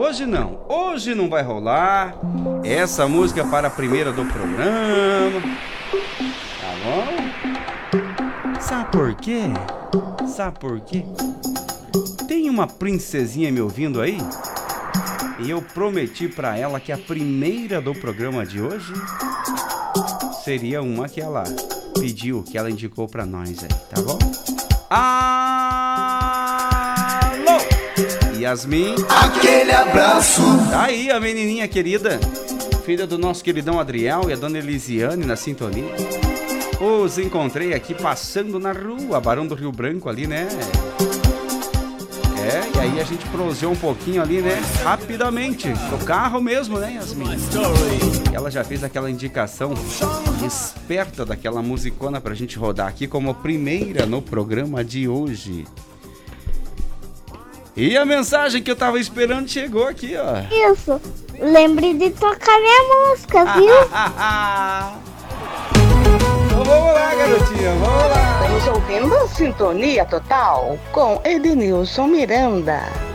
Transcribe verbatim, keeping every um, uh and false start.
Hoje não, hoje não vai rolar. Essa música é para a primeira do programa. Tá bom? Sabe por quê? Sabe por quê? Tem uma princesinha me ouvindo aí? E eu prometi pra ela que a primeira do programa de hoje seria uma que ela pediu, que ela indicou pra nós aí, tá bom? Alô! Yasmin. Aquele abraço. Tá aí a menininha querida, filha do nosso queridão Adriel e a dona Elisiane na sintonia. Os encontrei aqui passando na rua, Barão do Rio Branco ali, né? É, e aí a gente proseou um pouquinho ali, né? Rapidamente, no carro mesmo, né, Yasmin? Ela já fez aquela indicação esperta daquela musicona pra gente rodar aqui como primeira no programa de hoje. E a mensagem que eu tava esperando chegou aqui, ó. Isso, lembre de tocar minha música, viu? Então vamos lá, garotinha, vamos lá. Estamos ouvindo Sintonia Total com Edenilson Miranda.